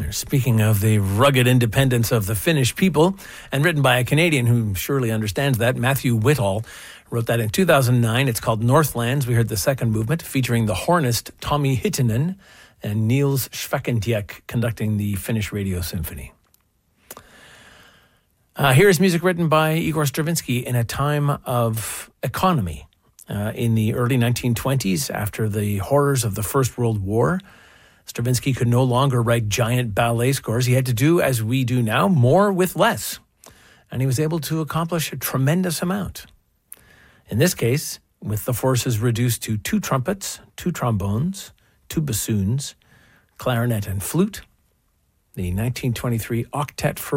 Speaking of the rugged independence of the Finnish people, and written by a Canadian who surely understands that, Matthew Whitall wrote that in 2009. It's called Northlands. We heard the second movement featuring the hornist Tommi Hittinen and Niels Schwekentiek conducting the Finnish Radio Symphony. Here is music written by Igor Stravinsky in a time of economy. In the early 1920s, after the horrors of the First World War, Stravinsky could no longer write giant ballet scores. He had to do, as we do now, more with less. And he was able to accomplish a tremendous amount. In this case, with the forces reduced to 2 trumpets, 2 trombones, 2 bassoons, clarinet and flute, the 1923 Octet for